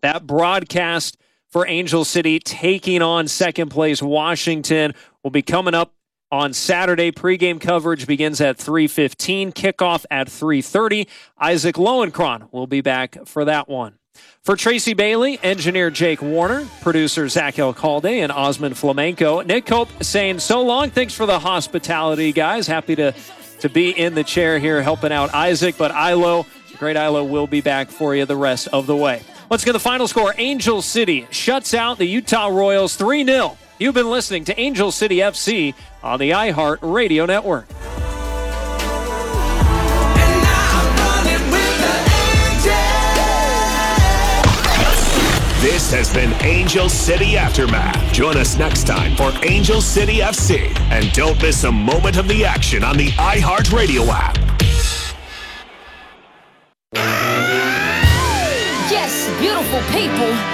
That broadcast for Angel City taking on second place Washington will be coming up on Saturday. Pregame coverage begins at 3:15, kickoff at 3:30. Isaac Lowenkron will be back for that one. For Tracy Bailey, engineer Jake Warner, producer Zach Alcalde, and Osmond Flamenco, Nick Cope saying so long. Thanks for the hospitality, guys. Happy to be in the chair here helping out Isaac, but Ilo, the great Ilo, will be back for you the rest of the way. Let's get the final score. Angel City shuts out the Utah Royals 3-0. You've been listening to Angel City FC on the iHeart Radio Network. This has been Angel City Aftermath. Join us next time for Angel City FC. And don't miss a moment of the action on the iHeartRadio app. Yes, beautiful people.